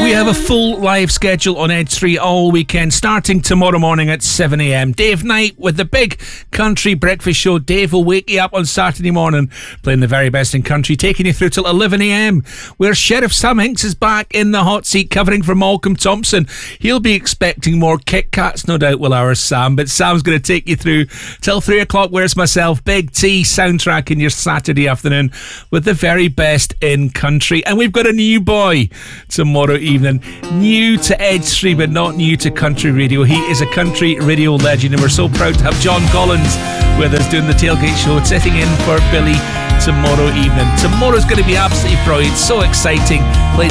We have a full live schedule on Edge 3 all weekend, starting tomorrow morning at 7 a.m. Dave Knight with the big country breakfast show. Dave will wake you up on Saturday morning, playing the very best in country, taking you through till 11 a.m, where Sheriff Sam Hinks is back in the hot seat, covering for Malcolm Thompson. He'll be expecting more Kit Kats, no doubt, will our Sam, but Sam's going to take you through till 3 o'clock. Where's myself, Big T, soundtracking your Saturday afternoon with the very best in country. And we've got a new boy tomorrow evening. New to Edge 3, but not new to country radio. He is a country radio legend, and we're so proud to have John Collins with us doing the Tailgate Show, sitting in for Billy tomorrow evening. Tomorrow's going to be absolutely brilliant, so exciting. Playing